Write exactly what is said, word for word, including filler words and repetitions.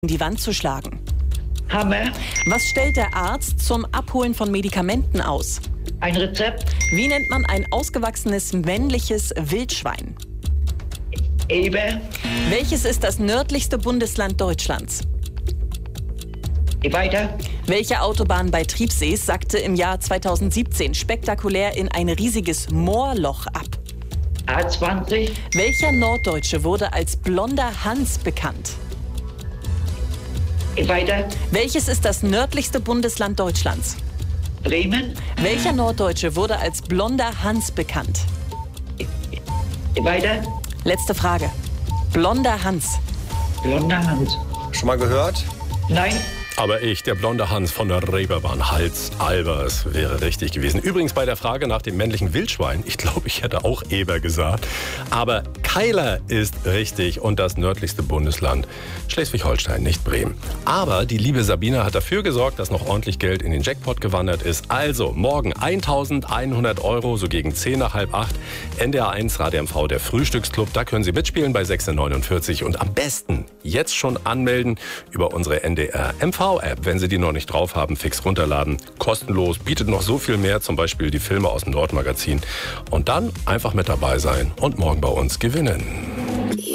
in die Wand zu schlagen. Hammer. Was stellt der Arzt zum Abholen von Medikamenten aus? Ein Rezept. Wie nennt man ein ausgewachsenes männliches Wildschwein? Eber. Welches ist das nördlichste Bundesland Deutschlands? Weiter. Welche Autobahn bei Triebsees sackte im Jahr zweitausendsiebzehn spektakulär in ein riesiges Moorloch ab? A zwanzig. Welcher Norddeutsche wurde als blonder Hans bekannt? Weiter. Welches ist das nördlichste Bundesland Deutschlands? Bremen. Welcher Norddeutsche wurde als blonder Hans bekannt? Weiter. Letzte Frage. Blonder Hans. Blonder Hans. Schon mal gehört? Nein. Aber ich, der blonde Hans von der Reeperbahn, Hals Albers, wäre richtig gewesen. Übrigens bei der Frage nach dem männlichen Wildschwein, ich glaube, ich hätte auch Eber gesagt. Aber Keiler ist richtig und das nördlichste Bundesland Schleswig-Holstein, nicht Bremen. Aber die liebe Sabine hat dafür gesorgt, dass noch ordentlich Geld in den Jackpot gewandert ist. Also morgen eintausendeinhundert Euro, so gegen zehn nach halb acht. N D R eins Radio M V, der Frühstücksclub. Da können Sie mitspielen bei sechs neunundvierzig und am besten jetzt schon anmelden über unsere N D R M V-App. Wenn Sie die noch nicht drauf haben, fix runterladen. Kostenlos, bietet noch so viel mehr, zum Beispiel die Filme aus dem Nordmagazin. Und dann einfach mit dabei sein und morgen bei uns gewinnen.